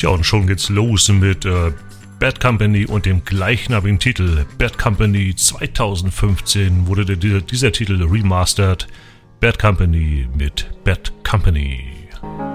Ja, und schon geht's los mit Bad Company und dem gleichnamigen Titel. Bad Company 2015 wurde dieser Titel remastered. Bad Company mit Bad Company.